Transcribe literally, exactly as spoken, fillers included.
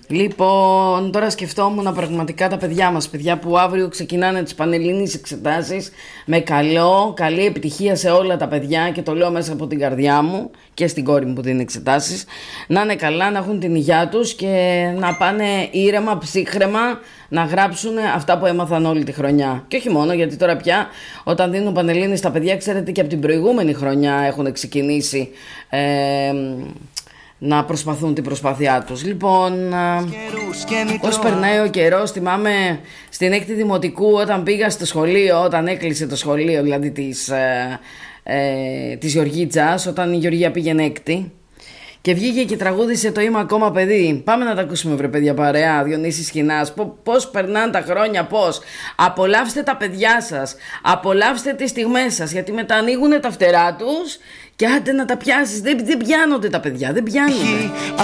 Λοιπόν, τώρα σκεφτόμουν πραγματικά τα παιδιά μας, παιδιά που αύριο ξεκινάνε τις πανελλήνιες εξετάσεις, με καλό, καλή επιτυχία σε όλα τα παιδιά, και το λέω μέσα από την καρδιά μου και στην κόρη μου που δίνει εξετάσεις, να είναι καλά, να έχουν την υγεία τους και να πάνε ήρεμα, ψύχρεμα, να γράψουν αυτά που έμαθαν όλη τη χρονιά. Και όχι μόνο, γιατί τώρα πια όταν δίνουν πανελλήνιες στα παιδιά, ξέρετε, και από την προηγούμενη χρονιά έχουν ξεκινήσει ε, να προσπαθούν την προσπάθειά τους. Λοιπόν, πώς περνάει ο καιρός, θυμάμαι στην έκτη δημοτικού όταν πήγα στο σχολείο, όταν έκλεισε το σχολείο δηλαδή της, ε, ε, της Γεωργίτσας, όταν η Γεωργία πήγαινε έκτη και βγήκε και τραγούδισε το «Είμαι ακόμα παιδί». Πάμε να τα ακούσουμε, βρε παιδιά, παρέα. Διονύσης Χινάς. Πώς περνάνε τα χρόνια, πώς. Απολαύστε τα παιδιά σας, απολαύστε τις στιγμές σας, γιατί μετά ανοίγουν τα φτερά τους και άντε να τα πιάσεις. Δεν, δεν πιάνονται τα παιδιά, δεν πιάνονται.